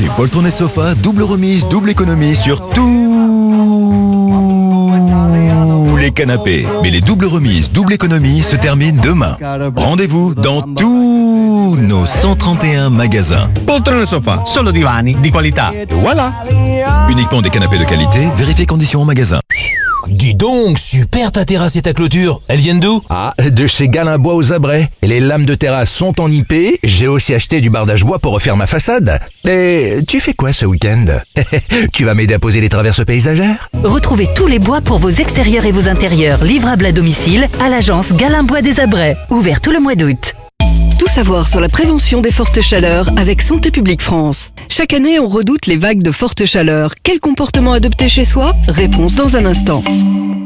Chez Poltron et Sofa, double remise, double économie sur tous les canapés. Mais les doubles remises, double économie se terminent demain. Rendez-vous dans tous nos 131 magasins. Poltrone Sofa, solo divani di qualità. Et voilà. Uniquement des canapés de qualité, vérifiez conditions en magasin. Dis donc, super ta terrasse et ta clôture. Elles viennent d'où? Ah, de chez Galimbois aux Abrets. Et les lames de terrasse sont en IP. J'ai aussi acheté du bardage bois pour refaire ma façade. Et tu fais quoi ce week-end? Tu vas m'aider à poser les traverses paysagères? Retrouvez tous les bois pour vos extérieurs et vos intérieurs, livrables à domicile à l'agence Galimbois des Abrets, ouvert tout le mois d'août. Tout savoir sur la prévention des fortes chaleurs avec Santé publique France. Chaque année, on redoute les vagues de forte chaleur. Quel comportement adopter chez soi? Réponse dans un instant.